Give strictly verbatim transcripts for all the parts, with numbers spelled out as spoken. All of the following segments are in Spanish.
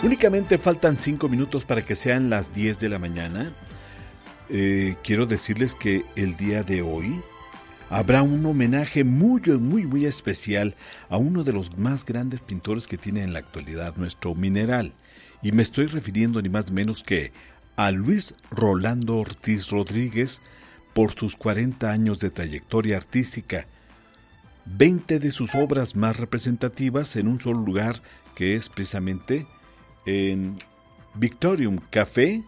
Únicamente faltan cinco minutos para que sean las diez de la mañana. Eh, quiero decirles que el día de hoy habrá un homenaje muy, muy, muy especial a uno de los más grandes pintores que tiene en la actualidad nuestro mineral. Y me estoy refiriendo ni más ni menos que a Luis Rolando Ortiz Rodríguez por sus cuarenta años de trayectoria artística. veinte de sus obras más representativas en un solo lugar, que es precisamente en Victorium Café,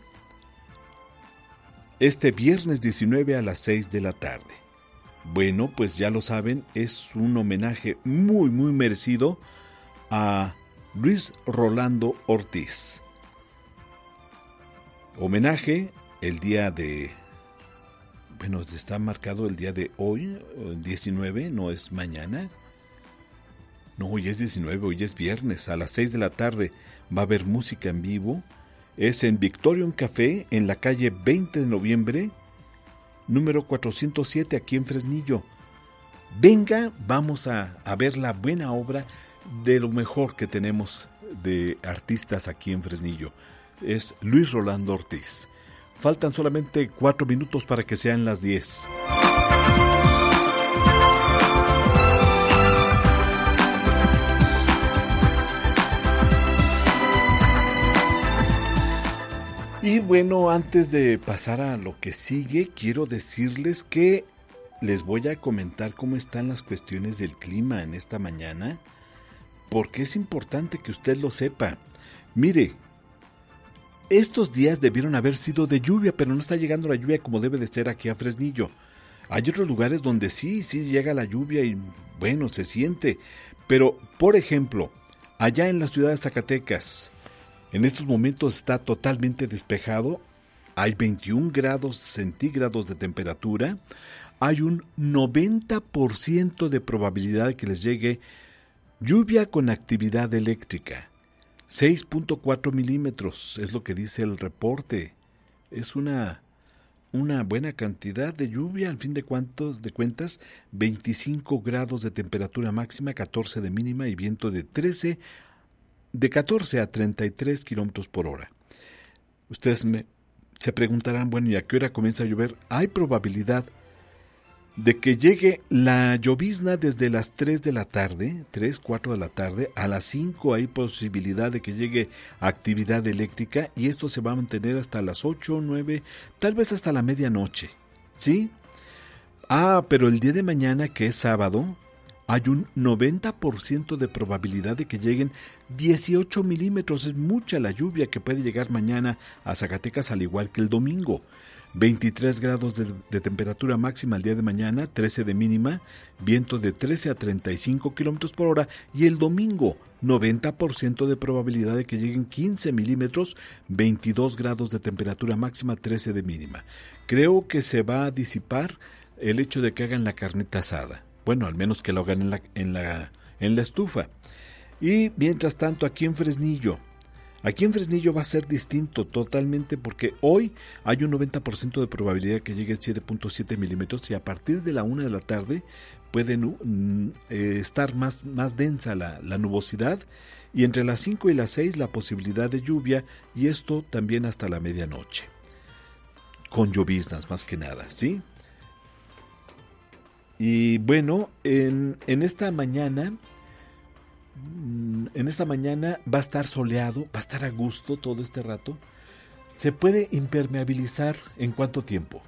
este viernes diecinueve a las seis de la tarde. Bueno, pues ya lo saben, es un homenaje muy, muy merecido a Luis Rolando Ortiz. Homenaje el día de... Bueno, está marcado el día de hoy, diecinueve, no es mañana. No, hoy es diecinueve, hoy es viernes, a las seis de la tarde va a haber música en vivo. Es en Victorium Café, en la calle veinte de noviembre, número cuatrocientos siete, aquí en Fresnillo. Venga, vamos a, a ver la buena obra de lo mejor que tenemos de artistas aquí en Fresnillo. Es Luis Rolando Ortiz. Faltan solamente cuatro minutos para que sean las diez. Y bueno, antes de pasar a lo que sigue, quiero decirles que les voy a comentar cómo están las cuestiones del clima en esta mañana, porque es importante que usted lo sepa. Mire, estos días debieron haber sido de lluvia, pero no está llegando la lluvia como debe de ser aquí a Fresnillo. Hay otros lugares donde sí, sí llega la lluvia y bueno, se siente. Pero, por ejemplo, allá en la ciudad de Zacatecas, en estos momentos está totalmente despejado. Hay veintiún grados centígrados de temperatura. Hay un noventa por ciento de probabilidad de que les llegue lluvia con actividad eléctrica. seis punto cuatro milímetros es lo que dice el reporte. Es una, una buena cantidad de lluvia, al fin de, cuantos, de cuentas, veinticinco grados de temperatura máxima, catorce de mínima y viento de trece, de catorce a treinta y tres kilómetros por hora. Ustedes me, se preguntarán, bueno, ¿y a qué hora comienza a llover? Hay probabilidad de que llegue la llovizna desde las tres de la tarde, tres, cuatro de la tarde, a las cinco hay posibilidad de que llegue actividad eléctrica y esto se va a mantener hasta las ocho, nueve, tal vez hasta la medianoche, ¿sí? Ah, pero el día de mañana, que es sábado, hay un noventa por ciento de probabilidad de que lleguen dieciocho milímetros, es mucha la lluvia que puede llegar mañana a Zacatecas al igual que el domingo. veintitrés grados de, de temperatura máxima el día de mañana, trece de mínima, viento de trece a treinta y cinco kilómetros por hora y el domingo noventa por ciento de probabilidad de que lleguen quince milímetros, veintidós grados de temperatura máxima, trece de mínima. Creo que se va a disipar el hecho de que hagan la carnita asada. Bueno, al menos que lo hagan en la, en la, en la estufa. Y mientras tanto aquí en Fresnillo, Aquí en Fresnillo va a ser distinto totalmente porque hoy hay un noventa por ciento de probabilidad que llegue a siete punto siete milímetros y a partir de la una de la tarde puede mm, eh, estar más, más densa la, la nubosidad y entre las cinco y las seis la posibilidad de lluvia y esto también hasta la medianoche. Con lloviznas más que nada, ¿sí? Y bueno, en, en esta mañana... En esta mañana va a estar soleado, va a estar a gusto todo este rato. ¿Se puede impermeabilizar en cuánto tiempo?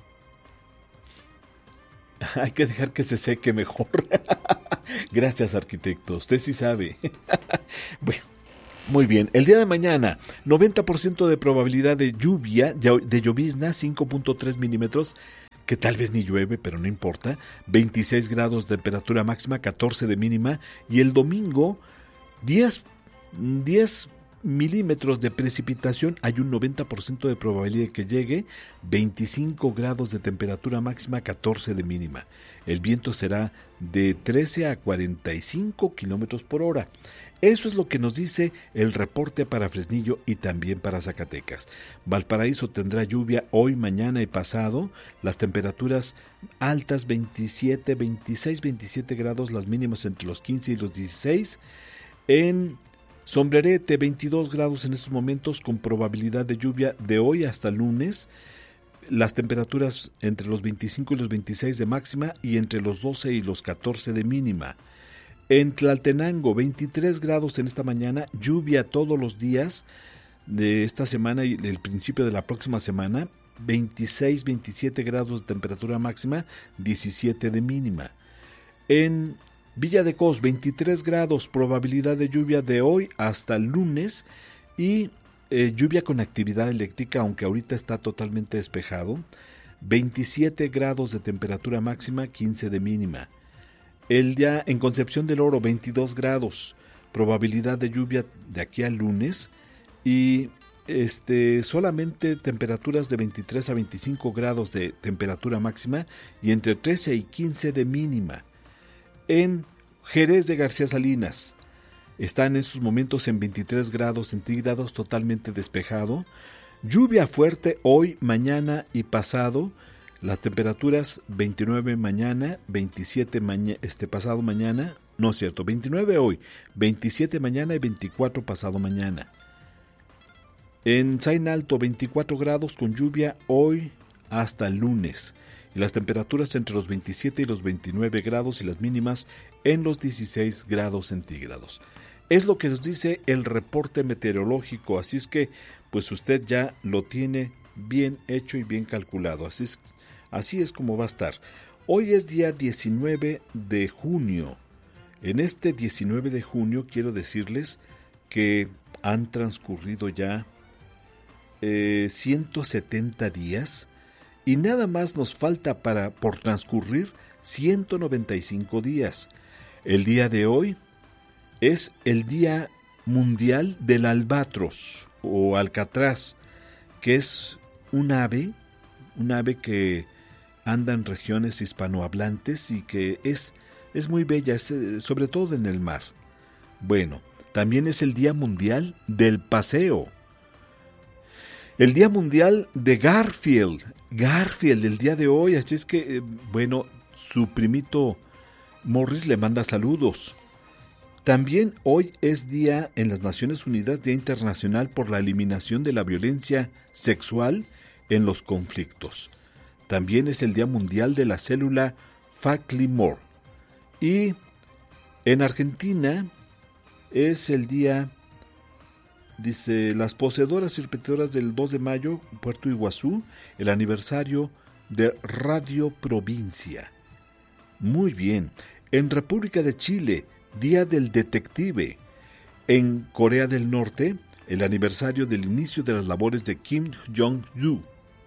Hay que dejar que se seque mejor. Gracias, arquitecto. Usted sí sabe. Bueno, muy bien. El día de mañana, noventa por ciento de probabilidad de lluvia, de llovizna, cinco punto tres milímetros. Que tal vez ni llueve, pero no importa. veintiséis grados de temperatura máxima, catorce de mínima. Y el domingo, diez, diez milímetros de precipitación. Hay un noventa por ciento de probabilidad de que llegue. veinticinco grados de temperatura máxima, catorce de mínima. El viento será de trece a cuarenta y cinco kilómetros por hora. Eso es lo que nos dice el reporte para Fresnillo y también para Zacatecas. Valparaíso tendrá lluvia hoy, mañana y pasado. Las temperaturas altas veintisiete, veintiséis, veintisiete grados, las mínimas entre los quince y los dieciséis. En Sombrerete, veintidós grados en estos momentos con probabilidad de lluvia de hoy hasta el lunes. Las temperaturas entre los veinticinco y los veintiséis de máxima y entre los doce y los catorce de mínima. En Tlaltenango, veintitrés grados en esta mañana, lluvia todos los días de esta semana y el principio de la próxima semana. veintiséis, veintisiete grados de temperatura máxima, diecisiete de mínima. En Villa de Cos, veintitrés grados, probabilidad de lluvia de hoy hasta el lunes y eh, lluvia con actividad eléctrica, aunque ahorita está totalmente despejado. veintisiete grados de temperatura máxima, quince de mínima. El día en Concepción del Oro, veintidós grados, probabilidad de lluvia de aquí al lunes y este solamente temperaturas de veintitrés a veinticinco grados de temperatura máxima y entre trece y quince de mínima. En Jerez de García Salinas está en estos momentos en veintitrés grados centígrados, totalmente despejado. Lluvia fuerte hoy, mañana y pasado. Las temperaturas veintinueve mañana, veintisiete maña, este pasado mañana, no es cierto, veintinueve hoy, veintisiete mañana y veinticuatro pasado mañana. En Sain Alto, veinticuatro grados con lluvia hoy hasta el lunes. Y las temperaturas entre los veintisiete y los veintinueve grados y las mínimas en los dieciséis grados centígrados. Es lo que nos dice el reporte meteorológico, así es que pues usted ya lo tiene bien hecho y bien calculado, así es, así es como va a estar. Hoy es día diecinueve de junio. En este diecinueve de junio quiero decirles que han transcurrido ya eh, ciento setenta días y nada más nos falta para por transcurrir ciento noventa y cinco días. El día de hoy es el Día Mundial del Albatros o Alcatraz, que es un ave, un ave que anda en regiones hispanohablantes y que es, es muy bella, es, sobre todo en el mar. Bueno, también es el Día Mundial del Paseo. El Día Mundial de Garfield, Garfield el día de hoy, así es que, eh, bueno, su primito Morris le manda saludos. También hoy es día en las Naciones Unidas, Día Internacional por la Eliminación de la Violencia Sexual en los Conflictos. También es el Día Mundial de la Célula Faclimore. Y en Argentina es el día, dice, las poseedoras y repetidoras del dos de mayo, Puerto Iguazú, el aniversario de Radio Provincia. Muy bien. En República de Chile, Día del Detective. En Corea del Norte, el aniversario del inicio de las labores de Kim Jong-un.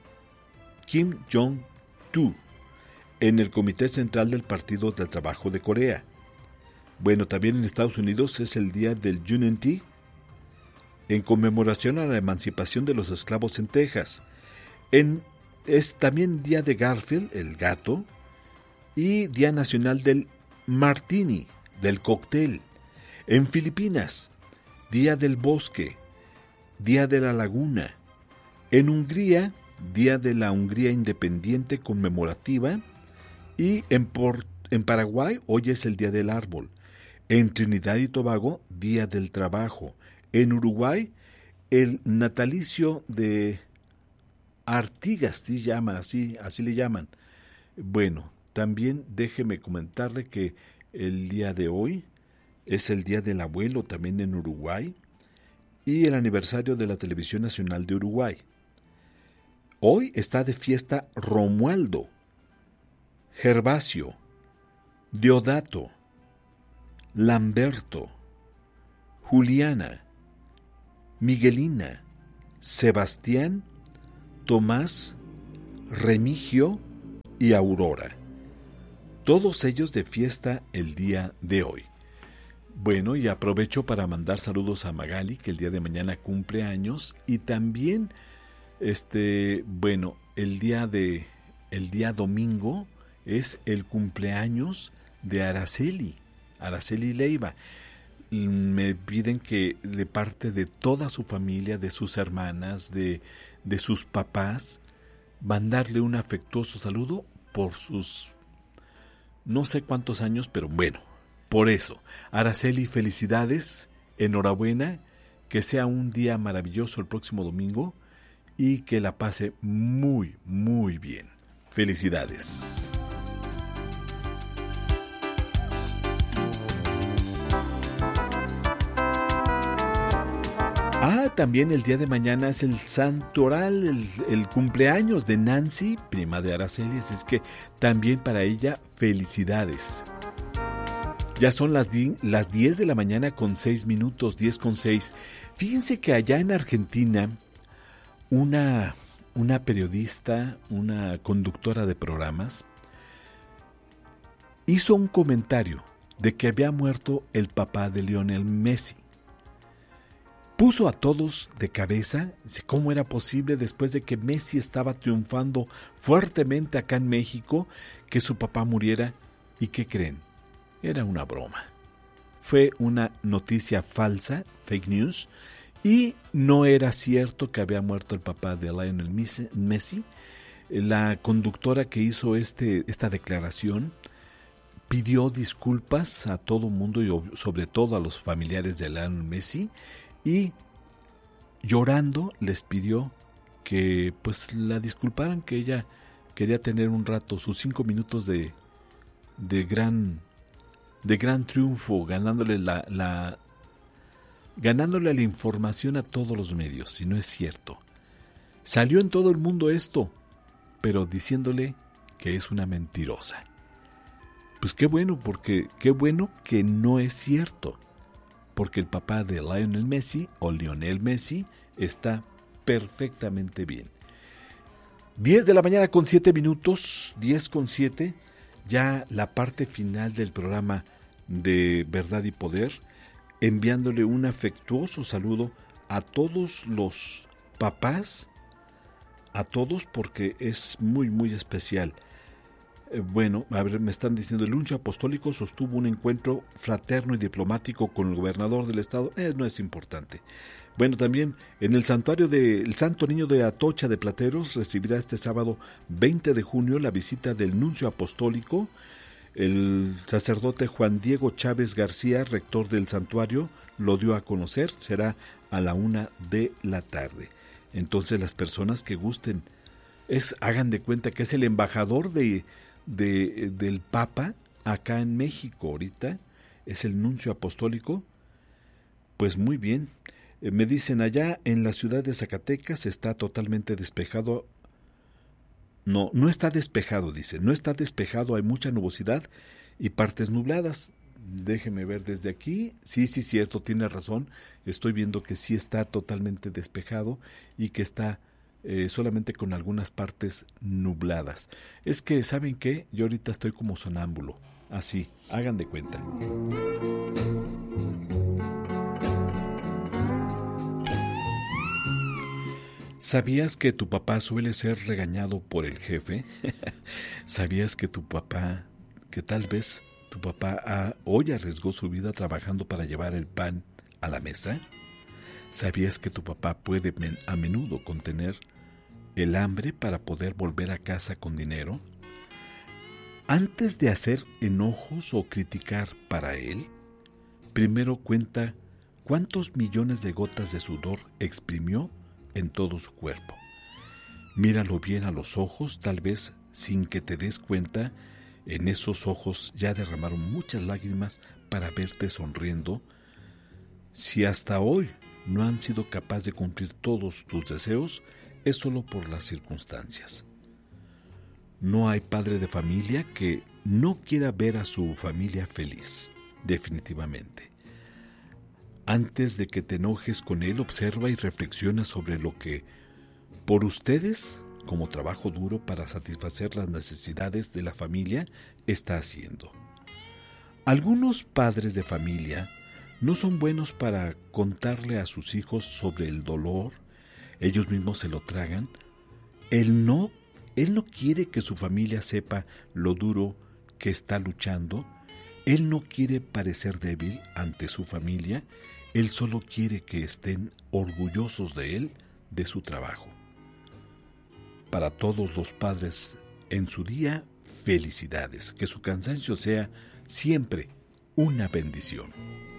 Kim Jong-un, en el Comité Central del Partido del Trabajo de Corea. Bueno, también en Estados Unidos es el día del Juneteenth, en conmemoración a la emancipación de los esclavos en Texas. En, es también día de Garfield, el gato, y Día Nacional del Martini, del cóctel. En Filipinas, Día del Bosque, Día de la Laguna. En Hungría, Día de la Hungría Independiente conmemorativa. Y en, Por- en Paraguay, hoy es el Día del Árbol. En Trinidad y Tobago, Día del Trabajo. En Uruguay, el natalicio de Artigas, ¿sí llaman, así, así le llaman. Bueno, también déjeme comentarle que el día de hoy es el Día del Abuelo también en Uruguay y el aniversario de la Televisión Nacional de Uruguay. Hoy está de fiesta Romualdo, Gervasio, Deodato, Lamberto, Juliana, Miguelina, Sebastián, Tomás, Remigio y Aurora. Todos ellos de fiesta el día de hoy. Bueno, y aprovecho para mandar saludos a Magali, que el día de mañana cumple años, y también, este, bueno, el día de, el día domingo es el cumpleaños de Araceli, Araceli Leiva. Me piden que de parte de toda su familia, de sus hermanas, de, de sus papás, mandarle un afectuoso saludo por sus no sé cuántos años, pero bueno, por eso. Araceli, felicidades enhorabuena, que sea un día maravilloso el próximo domingo y que la pase muy, muy bien. Felicidades. Ah, también el día de mañana es el santoral, el, el cumpleaños de Nancy, prima de Araceli, así es que también para ella felicidades. Ya son las, di- las diez de la mañana con seis minutos, diez con seis. Fíjense que allá en Argentina, una, una periodista, una conductora de programas, hizo un comentario de que había muerto el papá de Lionel Messi. Puso a todos de cabeza, cómo era posible después de que Messi estaba triunfando fuertemente acá en México, que su papá muriera. ¿Y qué creen? Era una broma. Fue una noticia falsa, fake news, y no era cierto que había muerto el papá de Lionel Messi. La conductora que hizo este, esta declaración pidió disculpas a todo el mundo y sobre todo a los familiares de Lionel Messi, y llorando les pidió que pues la disculparan, que ella quería tener un rato, sus cinco minutos de, de gran de gran triunfo, ganándole la, la ganándole la información a todos los medios. Y no es cierto. Salió en todo el mundo esto, pero diciéndole que es una mentirosa. Pues qué bueno, porque qué bueno que no es cierto. Porque el papá de Lionel Messi, o Lionel Messi, está perfectamente bien. diez de la mañana con siete minutos, diez con siete, ya la parte final del programa de Verdad y Poder, enviándole un afectuoso saludo a todos los papás, a todos, porque es muy, muy especial. Bueno, a ver, me están diciendo, el nuncio apostólico sostuvo un encuentro fraterno y diplomático con el gobernador del estado. Eh, no es importante. Bueno, también en el santuario del Santo Niño de Atocha de Plateros recibirá este sábado veinte de junio la visita del nuncio apostólico. El sacerdote Juan Diego Chávez García, rector del santuario, lo dio a conocer. Será a la una de la tarde. Entonces las personas que gusten, es, hagan de cuenta que es el embajador de... De, del Papa acá en México ahorita, es el nuncio apostólico. Pues muy bien, eh, me dicen allá en la ciudad de Zacatecas está totalmente despejado. No, no está despejado, dice, no está despejado, hay mucha nubosidad y partes nubladas. Déjeme ver desde aquí. Sí, sí, cierto, tiene razón, estoy viendo que sí está totalmente despejado y que está Eh, solamente con algunas partes nubladas. Es que, ¿saben qué? Yo ahorita estoy como sonámbulo. Así, hagan de cuenta. ¿Sabías que tu papá suele ser regañado por el jefe? ¿Sabías que tu papá, que tal vez tu papá ah, hoy arriesgó su vida trabajando para llevar el pan a la mesa? ¿Sabías que tu papá puede men- a menudo contener el hambre para poder volver a casa con dinero? Antes de hacer enojos o criticar para él, primero cuenta cuántos millones de gotas de sudor exprimió en todo su cuerpo. Míralo bien a los ojos, tal vez sin que te des cuenta, en esos ojos ya derramaron muchas lágrimas para verte sonriendo. Si hasta hoy no han sido capaces de cumplir todos tus deseos, es solo por las circunstancias. No hay padre de familia que no quiera ver a su familia feliz, definitivamente. Antes de que te enojes con él, observa y reflexiona sobre lo que, por ustedes, como trabajo duro para satisfacer las necesidades de la familia, está haciendo. Algunos padres de familia no son buenos para contarle a sus hijos sobre el dolor. Ellos mismos se lo tragan. Él no, él no quiere que su familia sepa lo duro que está luchando. Él no quiere parecer débil ante su familia. Él solo quiere que estén orgullosos de él, de su trabajo. Para todos los padres en su día, felicidades. Que su cansancio sea siempre una bendición.